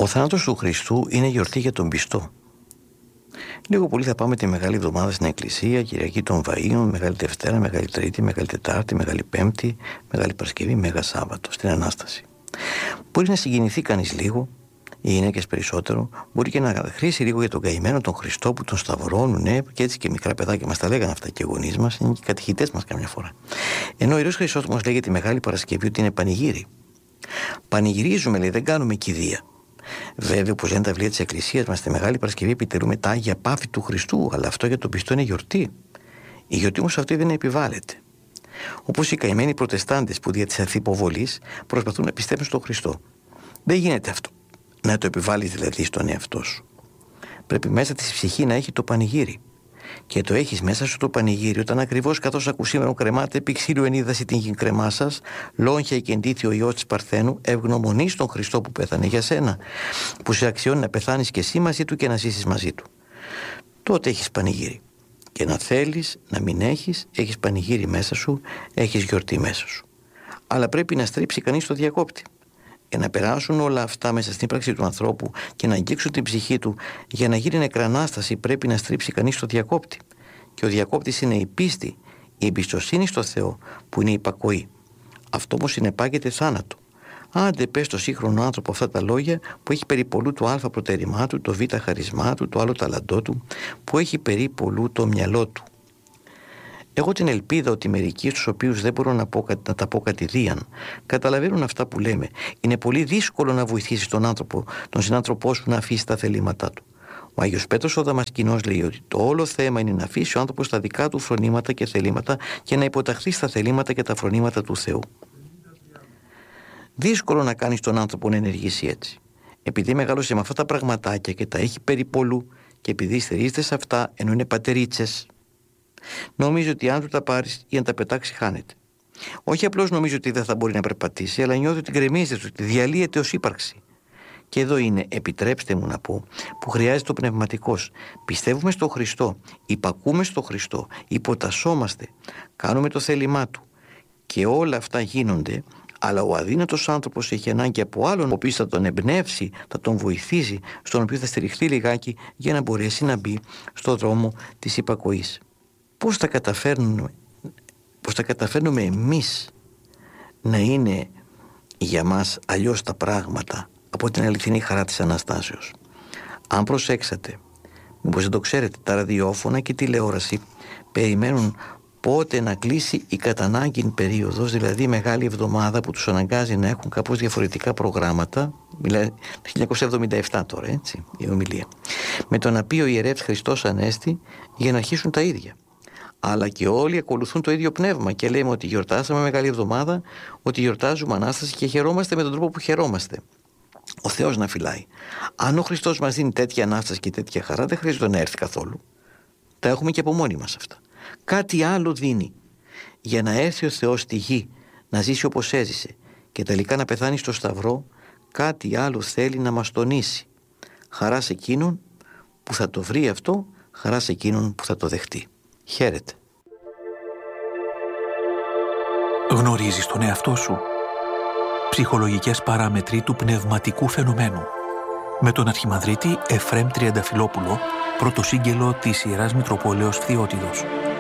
Ο θάνατος του Χριστού είναι γιορτή για τον πιστό. Λίγο πολύ θα πάμε τη Μεγάλη Εβδομάδα στην Εκκλησία, Κυριακή των Βαΐων, Μεγάλη Δευτέρα, Μεγάλη Τρίτη, Μεγάλη Τετάρτη, Μεγάλη Πέμπτη, Μεγάλη Παρασκευή, Μέγα Σάββατο, στην Ανάσταση. Μπορεί να συγκινηθεί κανείς λίγο, οι γυναίκες περισσότερο, μπορεί και να χρήσει λίγο για τον καημένο τον Χριστό που τον σταυρώνουν, και έτσι και μικρά παιδάκια μας τα λέγανε αυτά και οι γονείς μας, είναι και οι κατηχητές μας καμιά φορά. Ενώ ο Ιερός Χρυσόστομος λέγεται τη Μεγάλη Παρασκευή ότι είναι πανηγύρι. Πανηγυρίζουμε, λέει, δεν κάνουμε κηδεία. Βέβαια, όπως λένε τα βιβλία της Εκκλησίας μας, στη Μεγάλη Παρασκευή επιτελούμε τα Άγια Παύση του Χριστού, αλλά αυτό για τον πιστό είναι γιορτή. Η γιορτή όμως αυτή δεν επιβάλλεται. Όπως οι καημένοι Προτεστάντες που δια της ανθυποβολής προσπαθούν να πιστεύουν στον Χριστό. Δεν γίνεται αυτό. Να το επιβάλλεις δηλαδή στον εαυτό σου. Πρέπει μέσα της ψυχή να έχει το πανηγύρι. Και το έχεις μέσα σου το πανηγύρι όταν ακριβώς καθώς ακουσίμενο κρεμάται επί ξύλου ενίδαση την γη κρεμά σας, λόγχια εκεντήθη ο Υιός της Παρθένου, ευγνωμονείς τον Χριστό που πέθανε για σένα, που σε αξιώνει να πεθάνεις και εσύ μαζί του και να ζήσεις μαζί του. Τότε έχεις πανηγύρι. Και να θέλεις, να μην έχεις πανηγύρι μέσα σου, έχεις γιορτή μέσα σου. Αλλά πρέπει να στρίψει κανείς το διακόπτη. Για να περάσουν όλα αυτά μέσα στην ύπαρξη του ανθρώπου και να αγγίξουν την ψυχή του, για να γίνει νεκρανάσταση πρέπει να στρίψει κανείς το διακόπτη. Και ο διακόπτης είναι η πίστη, η εμπιστοσύνη στο Θεό που είναι η υπακοή. Αυτό όμως συνεπάγεται θάνατο. Άντε πες στο σύγχρονο άνθρωπο αυτά τα λόγια που έχει περιπολού το α προτέρημά του, το β χαρισμά του, το άλλο ταλαντό του, που έχει περιπολού το μυαλό του. Έχω την ελπίδα ότι μερικοί στους οποίους δεν μπορώ να τα πω κατηδίαν καταλαβαίνουν αυτά που λέμε. Είναι πολύ δύσκολο να βοηθήσεις τον συνάνθρωπό σου να αφήσει τα θελήματά του. Ο Άγιος Πέτρος ο Δαμασκηνός λέει ότι το όλο θέμα είναι να αφήσει ο άνθρωπος τα δικά του φρονήματα και θελήματα και να υποταχθεί στα θελήματα και τα φρονήματα του Θεού. Δύσκολο να κάνεις τον άνθρωπο να ενεργήσει έτσι. Επειδή μεγάλωσε με αυτά τα πραγματάκια και τα έχει περιπολού και επειδή στηρίζεται σε αυτά ενώ είναι πατερίτσες, νομίζω ότι αν του τα πάρεις ή αν τα πετάξει χάνεται. Όχι απλώς νομίζω ότι δεν θα μπορεί να περπατήσει, αλλά νιώθει ότι γκρεμίζεται, ότι διαλύεται ως ύπαρξη. Και εδώ είναι, επιτρέψτε μου να πω, που χρειάζεται ο πνευματικός. Πιστεύουμε στον Χριστό, υπακούμε στον Χριστό, υποτασσόμαστε, κάνουμε το θέλημά του. Και όλα αυτά γίνονται, αλλά ο αδύνατος άνθρωπος έχει ανάγκη από άλλον, ο οποίος θα τον εμπνεύσει, θα τον βοηθήσει, στον οποίο θα στηριχθεί λιγάκι για να μπορέσει να μπει στον δρόμο της υπακοής. Πώς θα καταφέρνουμε εμείς να είναι για μας αλλιώς τα πράγματα από την αληθινή χαρά της Αναστάσεως? Αν προσέξατε, μήπως δεν το ξέρετε, τα ραδιόφωνα και η τηλεόραση περιμένουν πότε να κλείσει η κατανάγκη περίοδος, δηλαδή η Μεγάλη Εβδομάδα που τους αναγκάζει να έχουν κάπως διαφορετικά προγράμματα, δηλαδή 1977 τώρα, έτσι, η ομιλία, με το να πει ο ιερεύς Χριστός Ανέστη για να αρχίσουν τα ίδια. Αλλά και όλοι ακολουθούν το ίδιο πνεύμα και λέμε ότι γιορτάσαμε Μεγάλη Εβδομάδα, ότι γιορτάζουμε Ανάσταση και χαιρόμαστε με τον τρόπο που χαιρόμαστε. Ο Θεός να φυλάει. Αν ο Χριστός μας δίνει τέτοια Ανάσταση και τέτοια χαρά, δεν χρειάζεται να έρθει καθόλου. Τα έχουμε και από μόνοι μας αυτά. Κάτι άλλο δίνει για να έρθει ο Θεός στη γη, να ζήσει όπως έζησε και τελικά να πεθάνει στο Σταυρό. Κάτι άλλο θέλει να μας τονίσει. Χαρά σε εκείνον που θα το βρει αυτό, χαρά σε εκείνον που θα το δεχτεί. Χαίρετε. Γνωρίζεις τον εαυτό σου? Ψυχολογικές παράμετροι του πνευματικού φαινομένου. Με τον Αρχιμανδρίτη Εφραίμ Τριανταφυλόπουλο, πρωτοσύγγελο της Ιεράς Μητροπόλεως Φθιώτιδος.